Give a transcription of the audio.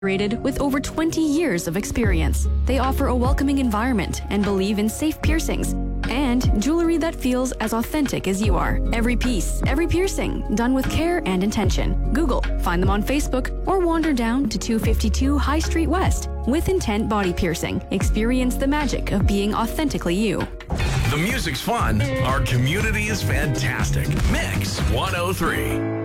Rated with over 20 years of experience. They offer a welcoming environment and believe in safe piercings and jewelry that feels as authentic as you are. Every piece, every piercing, done with care and intention. Google, find them on Facebook, or wander down to 252 High Street West. With Intent Body Piercing, experience the magic of being authentically you. The music's fun. Our community is fantastic. Mix 103.